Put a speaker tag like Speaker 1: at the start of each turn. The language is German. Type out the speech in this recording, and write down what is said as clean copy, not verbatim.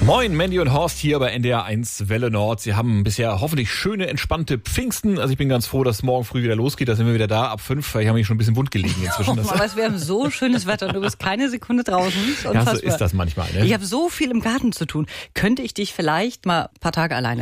Speaker 1: Moin, Mandy und Horst hier bei NDR 1 Welle Nord. Sie haben bisher hoffentlich schöne, entspannte Pfingsten. Also ich bin ganz froh, dass morgen früh wieder losgeht. Da sind wir wieder da ab 5. Ich habe mich schon ein bisschen wund gelegen inzwischen.
Speaker 2: Aber wir haben so schönes Wetter und du bist keine Sekunde draußen.
Speaker 1: Ja, so ist das manchmal. Ne?
Speaker 2: Ich habe so viel im Garten zu tun. Könnte ich dich vielleicht mal ein paar Tage alleine